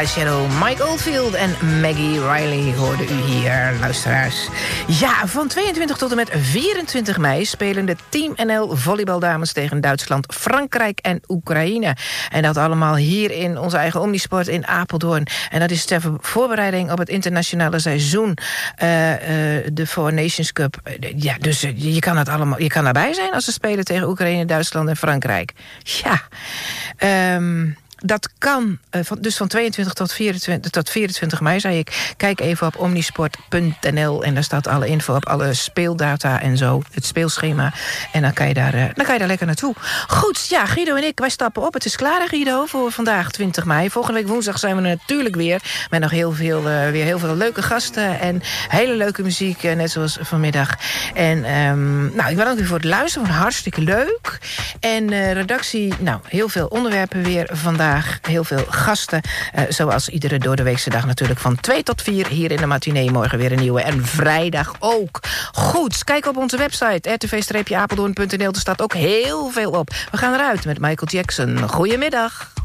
Midnight Shadow. Mike Oldfield en Maggie Riley hoorden u hier, luisteraars. Ja, van 22 tot en met 24 mei spelen de Team NL volleybaldames tegen Duitsland, Frankrijk en Oekraïne. En dat allemaal hier in onze eigen Omnisport in Apeldoorn. En dat is ter voorbereiding op het internationale seizoen, de Four Nations Cup. Ja, dus je kan het allemaal, je kan daarbij zijn als ze spelen tegen Oekraïne, Duitsland en Frankrijk. Ja, dat kan, dus van 22 tot 24 mei, zei ik. Kijk even op omnisport.nl en daar staat alle info op, alle speeldata en zo, het speelschema. En dan kan je daar lekker naartoe. Goed, ja, Guido en ik, wij stappen op. Het is klaar, Guido, voor vandaag 20 mei. Volgende week woensdag zijn we natuurlijk weer met nog heel veel leuke gasten en hele leuke muziek, net zoals vanmiddag. En ik bedank u voor het luisteren, hartstikke leuk. En redactie, heel veel onderwerpen weer vandaag. Heel veel gasten, zoals iedere doordeweekse dag natuurlijk van 2 tot 4 hier in de matinee. Morgen weer een nieuwe en vrijdag ook. Goed, kijk op onze website rtv-apeldoorn.nl. Er staat ook heel veel op. We gaan eruit met Michael Jackson. Goedemiddag.